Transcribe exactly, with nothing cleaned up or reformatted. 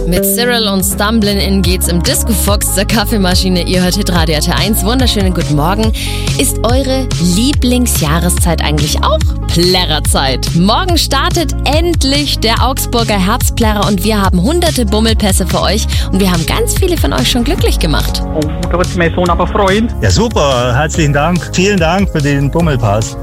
Mit Cyril und Stumblin' In geht's im Disco Fox zur Kaffeemaschine. Ihr hört Hitradio R T eins. Wunderschönen guten Morgen. Ist eure Lieblingsjahreszeit eigentlich auch Plärrerzeit? Morgen startet endlich der Augsburger Herbstplärrer und wir haben hunderte Bummelpässe für euch und wir haben ganz viele von euch schon glücklich gemacht. Oh, da wird sich mein Sohn aber freuen. Ja, super. Herzlichen Dank. Vielen Dank für den Bummelpass.